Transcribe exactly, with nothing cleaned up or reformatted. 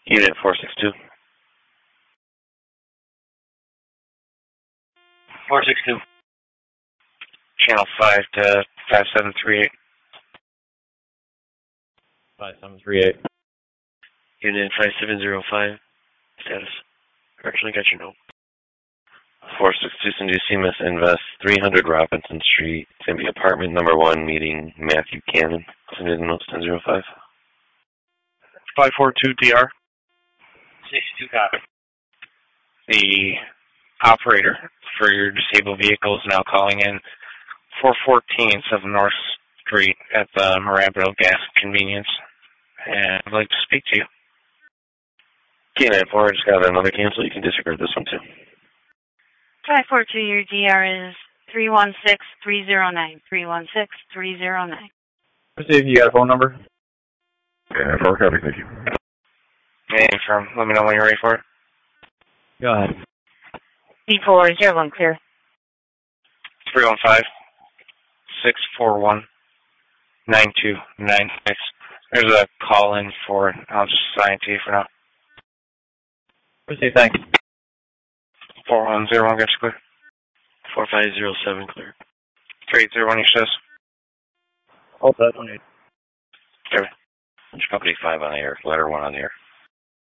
Unit four six two. four six two. Channel five to five seven three eight. five seven three eight. Unit five seven zero five. Status. Correctionally got your note. four six two Cindy Seamus Invest, three hundred Robinson Street. It's going to be apartment number one, meeting Matthew Cannon. Cindy notes ten zero five. five four two D R. sixty-two copy. The operator for your disabled vehicle is now calling in four fourteen South North Street at the Mirabel Gas Convenience, and I'd like to speak to you. K nine four, I just got another cancel. You can disregard this one too. five four two, your D R is three one six three zero nine. three one six three zero nine. Let's see if you got a phone number. K nine four, copy, thank you. Hey, from, let me know when you're ready for it. Go ahead. D four zero one clear. three one five, six four one, nine two nine six. There's a call in for it. I'll just assign it to you for now. Let's see, thanks. four one zero one gets clear. four five zero seven clear. three eight zero one, he says. All set. Company five on the air, letter one on the air.